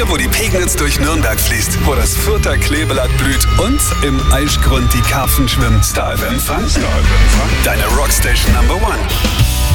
wo die Pegnitz durch Nürnberg fließt, wo das Fürther Kleeblatt blüht und im Aischgrund die Karpfen schwimmen. Star FM Fun. Deine Rockstation Number 1.